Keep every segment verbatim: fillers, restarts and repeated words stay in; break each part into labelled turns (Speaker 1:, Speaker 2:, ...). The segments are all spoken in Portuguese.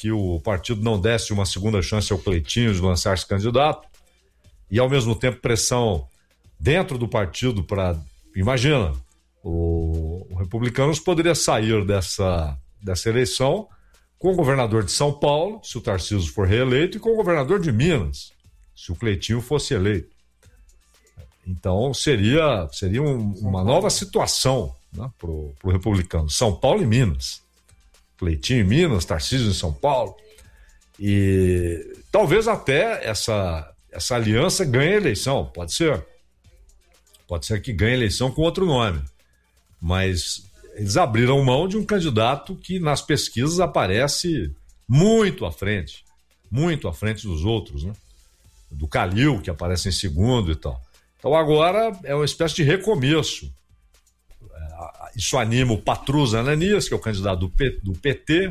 Speaker 1: que o partido não desse uma segunda chance ao Cleitinho de lançar-se candidato, e ao mesmo tempo pressão dentro do partido para, imagina, o, o Republicanos poderia sair dessa, dessa eleição com o governador de São Paulo, se o Tarcísio for reeleito, e com o governador de Minas, se o Cleitinho fosse eleito. Então seria, seria um, uma nova situação, né, para o republicano. São Paulo e Minas. Cleitinho em Minas, Tarcísio em São Paulo. E talvez até essa, essa aliança ganhe a eleição, pode ser. Pode ser que ganhe a eleição com outro nome. Mas eles abriram mão de um candidato que nas pesquisas aparece muito à frente. Muito à frente dos outros, né? Do Calil, que aparece em segundo e tal. Então agora é uma espécie de recomeço. Isso anima o Patrus Ananias, que é o candidato do, P, do P T.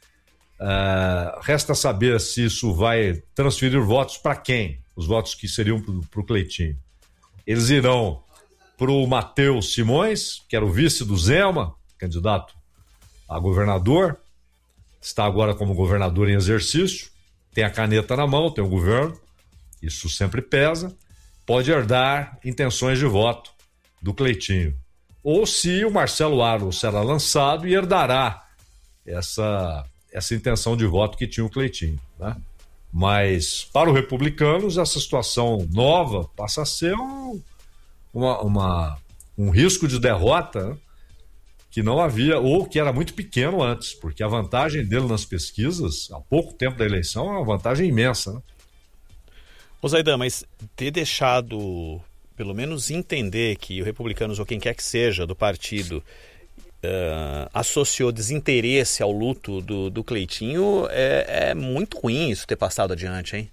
Speaker 1: Uh, resta saber se isso vai transferir votos para quem? Os votos que seriam para o Cleitinho. Eles irão para o Matheus Simões, que era o vice do Zema, candidato a governador. Está agora como governador em exercício. Tem a caneta na mão, tem o governo. Isso sempre pesa. Pode herdar intenções de voto do Cleitinho. Ou se o Marcelo Aro será lançado e herdará essa, essa intenção de voto que tinha o Cleitinho, né? Mas para os republicanos essa situação nova passa a ser um, uma, uma, um risco de derrota, né, que não havia, ou que era muito pequeno antes, porque a vantagem dele nas pesquisas, há pouco tempo da eleição, é uma vantagem imensa, né?
Speaker 2: Ô Zaidan, mas ter deixado, pelo menos entender que o Republicanos, ou quem quer que seja do partido, uh, associou desinteresse ao luto do, do Cleitinho, é, é muito ruim isso ter passado adiante, hein?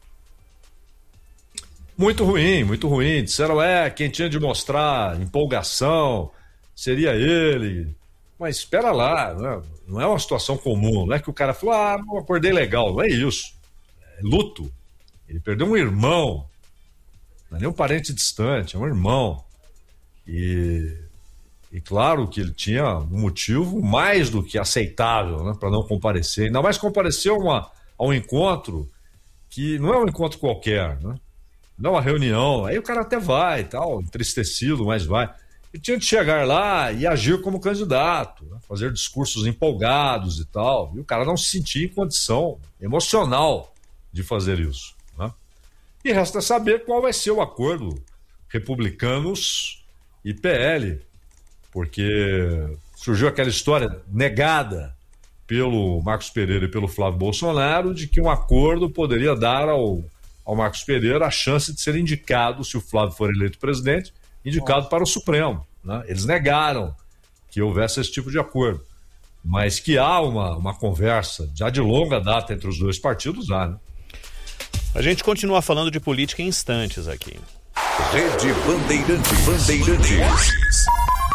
Speaker 1: Muito ruim, muito ruim. Disseram, é, quem tinha de mostrar empolgação seria ele. Mas espera lá, né? Não é uma situação comum, não é que o cara falou, ah, não acordei legal, não é isso. É luto. Ele perdeu um irmão, não é nem um parente distante, é um irmão. E, e claro que ele tinha um motivo mais do que aceitável, né, para não comparecer. Ainda mais compareceu uma, a um encontro que não é um encontro qualquer, né? Não é uma reunião. Aí o cara até vai e tal, entristecido, mas vai. Ele tinha de chegar lá e agir como candidato, né, fazer discursos empolgados e tal. E o cara não se sentia em condição emocional de fazer isso. E resta saber qual vai ser o acordo Republicanos e P L, porque surgiu aquela história negada pelo Marcos Pereira e pelo Flávio Bolsonaro de que um acordo poderia dar ao, ao Marcos Pereira a chance de ser indicado, se o Flávio for eleito presidente, indicado Nossa. para o Supremo, né? Eles negaram que houvesse esse tipo de acordo, mas que há uma, uma conversa já de longa data entre os dois partidos, há, né?
Speaker 2: A gente continua falando de política em instantes aqui.
Speaker 3: Rede Bandeirantes. Bandeirantes.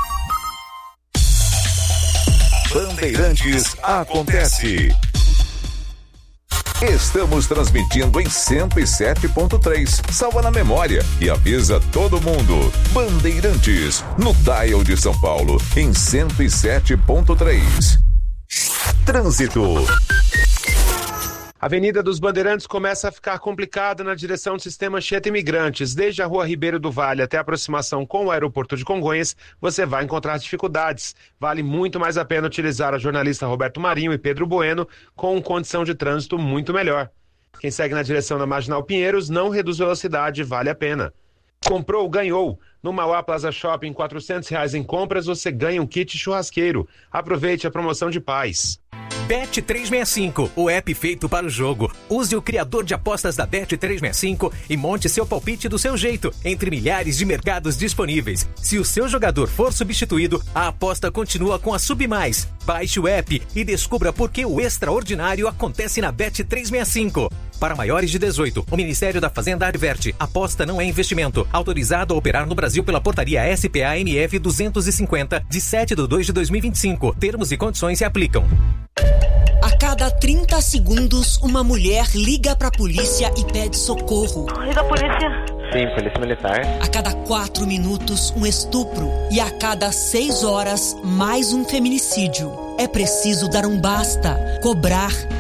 Speaker 3: Bandeirantes acontece. Estamos transmitindo em cento e sete ponto três. Salva na memória e avisa todo mundo. Bandeirantes, no dial de São Paulo, em cento e sete ponto três. Trânsito.
Speaker 4: A Avenida dos Bandeirantes começa a ficar complicada na direção do sistema Anchieta Imigrantes. Desde a Rua Ribeiro do Vale até a aproximação com o aeroporto de Congonhas, você vai encontrar dificuldades. Vale muito mais a pena utilizar a jornalista Roberto Marinho e Pedro Bueno com condição de trânsito muito melhor. Quem segue na direção da Marginal Pinheiros não reduz velocidade, vale a pena. Comprou, ganhou. No Mauá Plaza Shopping, quatrocentos reais em compras, você ganha um kit churrasqueiro. Aproveite a promoção de paz.
Speaker 5: Bet trezentos e sessenta e cinco, o app feito para o jogo. Use o criador de apostas da Bet trezentos e sessenta e cinco e monte seu palpite do seu jeito, entre milhares de mercados disponíveis. Se o seu jogador for substituído, a aposta continua com a Submais. Baixe o app e descubra por que o extraordinário acontece na Bet trezentos e sessenta e cinco. Para maiores de dezoito, o Ministério da Fazenda adverte: aposta não é investimento. Autorizado a operar no Brasil pela portaria S P A N F duzentos e cinquenta, de sete de dois de dois mil e vinte e cinco. Termos e condições se aplicam.
Speaker 6: A cada trinta segundos, uma mulher liga pra polícia e pede socorro.
Speaker 7: Liga a polícia.
Speaker 8: Sim, polícia militar.
Speaker 6: A cada quatro minutos, um estupro. E a cada seis horas, mais um feminicídio. É preciso dar um basta, cobrar